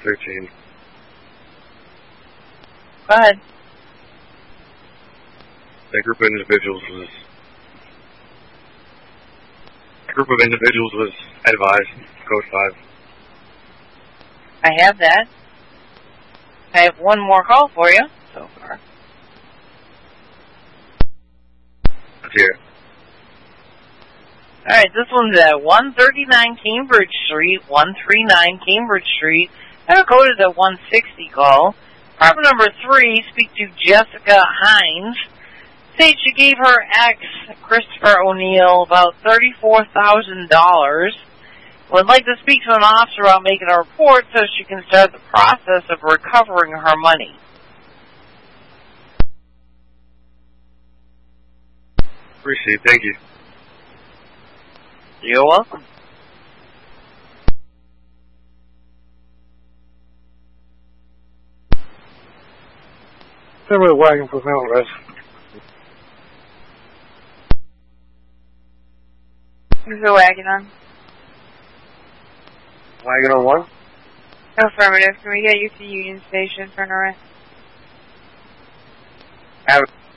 13. Go ahead. That group of individuals was advised, code 5. I have that. I have one more call for you so far. Let's hear it. Alright, this one's at 139 Cambridge Street, 139 Cambridge Street. I have a code is at 160 call. Problem number 3, speak to Jessica Hines. States she gave her ex, Christopher O'Neill, about $34,000. Would like to speak to an officer about making a report so she can start the process of recovering her money. Received, thank you. You're welcome. Send me a wagon for mental rest. Who's the wagon on? Wagon on what? Affirmative. Can we get you to Union Station for an arrest?